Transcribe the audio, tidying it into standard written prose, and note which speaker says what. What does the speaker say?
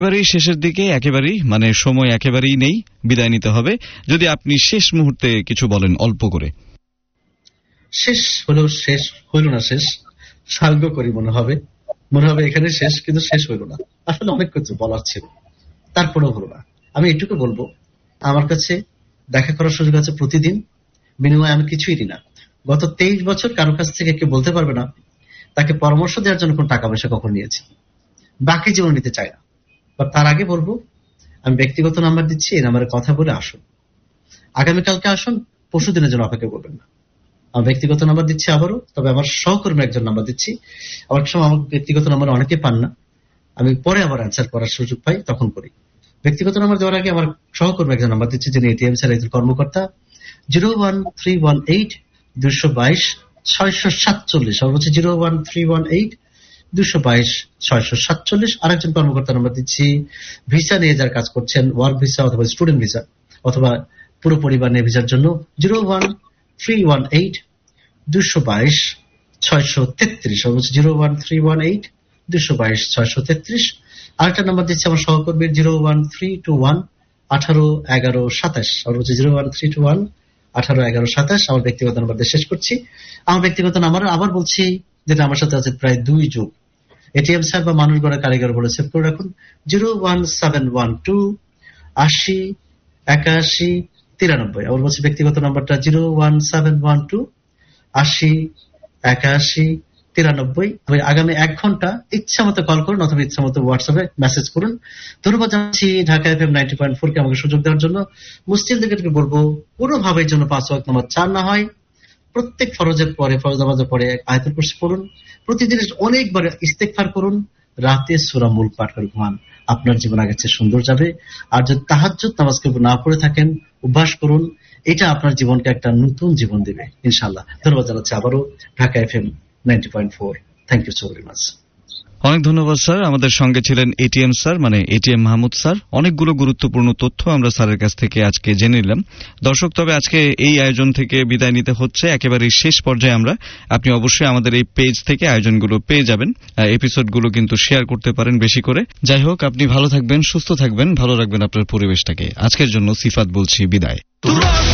Speaker 1: একেবারেই শেষের দিকে, একেবারেই মানে সময় একেবারেই নেই, বিদায় নিতে হবে। যদি আপনি শেষ মুহূর্তে কিছু বলেন অল্প করে।
Speaker 2: শেষ হইল না, শেষ সার্গ করি মনে হবে এখানে শেষ, কিন্তু শেষ হইল না। আসলে অনেক কিছু বলার ছিল, তারপরেও হলো না। আমি এটুকু বলবো, আমার কাছে দেখা করার সুযোগ আছে প্রতিদিন, বিনিময়ে আমি কিছুই দিই না। গত 23 বছর কারো কাছ থেকে কেউ বলতে পারবে না তাকে পরামর্শ দেওয়ার জন্য কোন টাকা পয়সা কখন নিয়েছি, বাকি জীবন নিতে চাই না। তার আগে বলবো, আমি ব্যক্তিগত নাম্বার দিচ্ছি, এই নাম্বারে কথা বলে আসুন। আগামীকালকে আসুন, পরশু দিনের জন্য অপেক্ষা করবেন না। আমার ব্যক্তিগত নাম্বার দিচ্ছি আবারও, তবে আমার সহকর্মী একজন নাম্বার দিচ্ছি। আমার সময় আমার ব্যক্তিগত নাম্বার অনেকে পান না, আমি পরে আবার অ্যান্সার করার সুযোগ পাই, তখন করি। ব্যক্তিগত নাম্বার দেওয়ার আগে আমার সহকর্মী একজন নাম্বার দিচ্ছে, যিনি এটিএম স্যার একজন কর্মকর্তা। 01318-222-647, সর্বোচ্চ 01318-222-647। আরেকজন কর্মকর্তা নাম্বার দিচ্ছি, ভিসা নিয়ে যার কাজ করছেন, ওয়ার্ক ভিসা অথবা স্টুডেন্ট ভিসা অথবা পুরো পরিবার নিয়ে ভিসার জন্য, 01318-222-633, সর্বোচ্চ 01318-222-633। আরেকটা নাম্বার দিচ্ছি আমার সহকর্মীর, 01321-181127, সর্বোচ্চ 01321-181127। আমার ব্যক্তিগত নাম্বার দিয়ে শেষ করছি। আমার ব্যক্তিগত নাম্বার আবার বলছি, যেটা আমার সাথে আছে প্রায় 2 যুগ, এটিএম সাহেব বা মানুষ গড়া কারিগর বলে সেভ করে রাখুন, 01712-80-81-93। আবার বলছি ব্যক্তিগত নাম্বারটা 01712-80-81-93। আগামী 1 ঘন্টা ইচ্ছা মতো কল করুন অথবা ইচ্ছা মতো হোয়াটসঅ্যাপে মেসেজ করুন। ধন্যবাদ জানাচ্ছি ঢাকা FM 90.4 কে আমাকে সুযোগ দেওয়ার জন্য। মুসলিমদেরকে বলবো, কোনোভাবেই জন্য 5 ওয়াক্ত নামাজ 4 না হয়। প্রত্যেক ফরজের পরে, ফরজ নামাজের পরে আয়াতুল কুরসি পড়ুন। প্রতিদিন অনেকবার ইস্তেগফার করুন। রাতে সূরা মুলক পাঠ করে ঘুমান। আপনার জীবন আগের চেয়ে সুন্দর যাবে। আর যদি তাহাজ্জুদ নামাজকে না পড়ে থাকেন, অভ্যাস করুন। এটা আপনার জীবনকে একটা নতুন জীবন দেবে ইনশাআল্লাহ। ধন্যবাদ জানাচ্ছি আবারও Dhaka FM 90.4। Thank you so very much.
Speaker 1: অনেক ধন্যবাদ স্যার। আমাদের সঙ্গে ছিলেন এটিএম স্যার, মানে এটিএম মাহমুদ স্যার। অনেকগুলো গুরুত্বপূর্ণ তথ্য আমরা স্যারের কাছ থেকে আজকে জেনে নিলাম। দর্শক, তবে আজকে এই আয়োজন থেকে বিদায় নিতে হচ্ছে, একেবারে শেষ পর্যায়ে আমরা। আপনি অবশ্যই আমাদের এই পেজ থেকে আয়োজনগুলো পেয়ে যাবেন। এপিসোডগুলো কিন্তু শেয়ার করতে পারেন বেশি করে। যাই হোক, আপনি ভালো থাকবেন, সুস্থ থাকবেন, ভালো রাখবেন আপনার পরিবেশটাকে। আজকের জন্য সিফাত বলছি বিদায়।